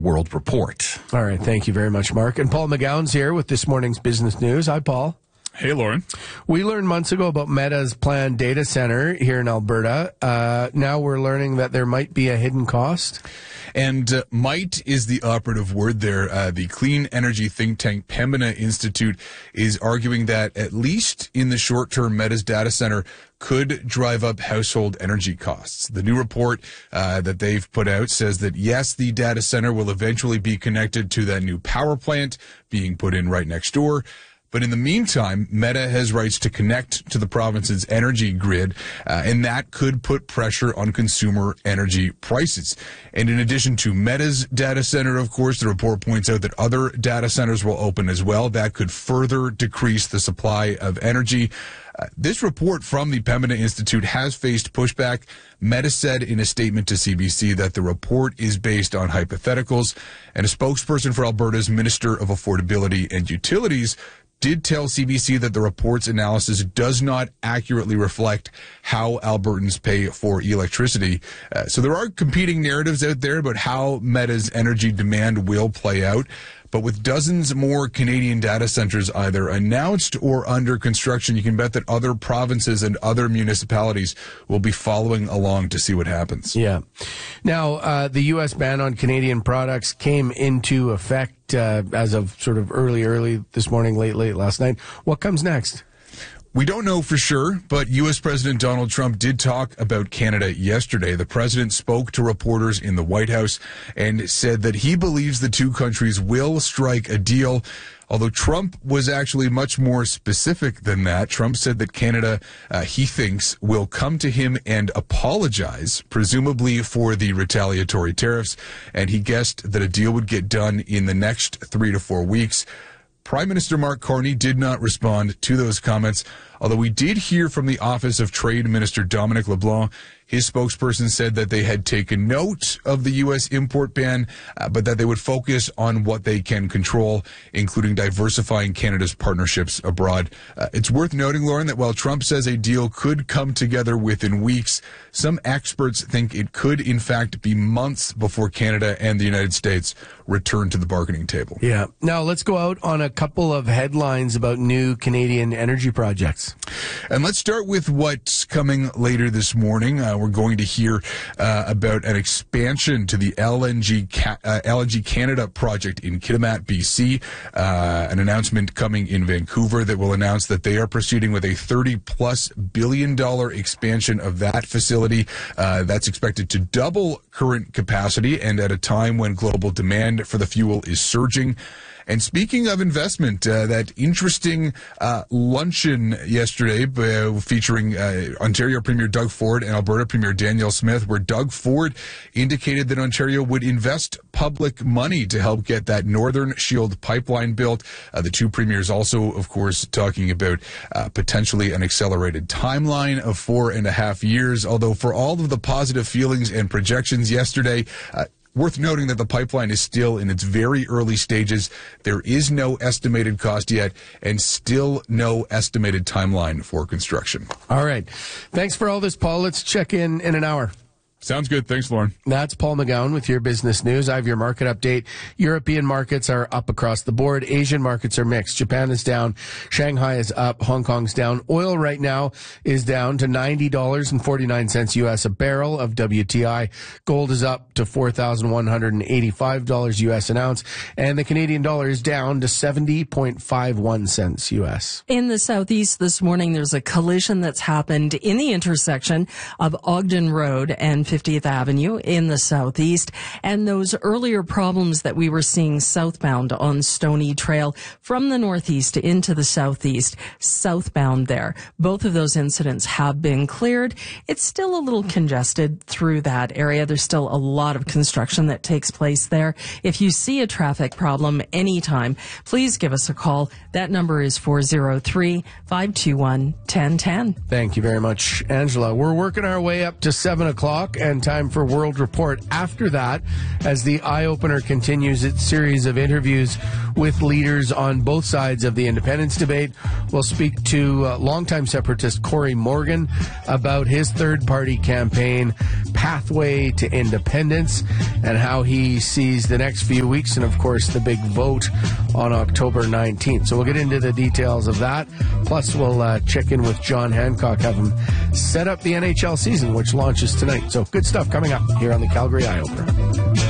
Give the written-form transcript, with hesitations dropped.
World Report. All right. Thank you very much, Mark. And Paul McGowan's here with this morning's business news. Hi, Paul. Hey, Lauren. We learned months ago about Meta's planned data center here in Alberta. Now we're learning that there might be a hidden cost. And might is the operative word there. The clean energy think tank Pembina Institute is arguing that at least in the short term, Meta's data center could drive up household energy costs. The new report that they've put out says that, yes, the data center will eventually be connected to that new power plant being put in right next door. But in the meantime, Meta has rights to connect to the province's energy grid, and that could put pressure on consumer energy prices. And in addition to Meta's data center, of course, the report points out that other data centers will open as well. That could further decrease the supply of energy. This report from the Pembina Institute has faced pushback. Meta said in a statement to CBC that the report is based on hypotheticals, and a spokesperson for Alberta's Minister of Affordability and Utilities did tell CBC that the report's analysis does not accurately reflect how Albertans pay for electricity. So there are competing narratives out there about how Meta's energy demand will play out. But with dozens more Canadian data centers either announced or under construction, you can bet that other provinces and other municipalities will be following along to see what happens. Yeah. Now, the U.S. ban on Canadian products came into effect as of sort of early this morning, late last night. What comes next? We don't know for sure, but U.S. President Donald Trump did talk about Canada yesterday. The president spoke to reporters in the White House and said that he believes the two countries will strike a deal. Although Trump was actually much more specific than that. Trump said that Canada, he thinks, will come to him and apologize, presumably for the retaliatory tariffs. And he guessed that a deal would get done in the next 3 to 4 weeks. Prime Minister Mark Carney did not respond to those comments, although we did hear from the Office of Trade Minister Dominic LeBlanc. His spokesperson said that they had taken note of the U.S. import ban, but that they would focus on what they can control, including diversifying Canada's partnerships abroad. It's worth noting, Lauren, that while Trump says a deal could come together within weeks, some experts think it could, in fact, be months before Canada and the United States return to the bargaining table. Yeah. Now, let's go out on a couple of headlines about new Canadian energy projects. And let's start with what's coming later this morning. We're going to hear about an expansion to the LNG Canada project in Kitimat, BC. An announcement coming in Vancouver that will announce that they are proceeding with a $30+ billion expansion of that facility. That's expected to double current capacity, and at a time when global demand for the fuel is surging. And speaking of investment, that interesting luncheon yesterday featuring Ontario Premier Doug Ford and Alberta Premier Danielle Smith, where Doug Ford indicated that Ontario would invest public money to help get that Northern Shield pipeline built. The two premiers also, of course, talking about potentially an accelerated timeline of 4.5 years. Although for all of the positive feelings and projections yesterday, worth noting that the pipeline is still in its very early stages. There is no estimated cost yet and still no estimated timeline for construction. All right. Thanks for all this, Paul. Let's check in an hour. Sounds good. Thanks, Lauren. That's Paul McGowan with your business news. I have your market update. European markets are up across the board. Asian markets are mixed. Japan is down. Shanghai is up. Hong Kong's down. Oil right now is down to $90.49 US a barrel of WTI. Gold is up to $4,185 US an ounce. And the Canadian dollar is down to 70.51 cents US. In the southeast this morning, there's a collision that's happened in the intersection of Ogden Road and 50th Avenue in the southeast, and those earlier problems that we were seeing southbound on Stony Trail from the northeast into the southeast, southbound there. Both of those incidents have been cleared. It's still a little congested through that area. There's still a lot of construction that takes place there. If you see a traffic problem anytime, please give us a call. That number is 403-521-1010. Thank you very much, Angela. We're working our way up to 7 o'clock. and time for World Report. After that, as the Eye Opener continues its series of interviews with leaders on both sides of the independence debate, we'll speak to longtime separatist Cory Morgan about his third-party campaign, Pathway to Independence, and how he sees the next few weeks, and of course the big vote on October 19th. So we'll get into the details of that. Plus, we'll check in with John Hancock, have him set up the NHL season, which launches tonight. So good stuff coming up here on the Calgary Eye Opener.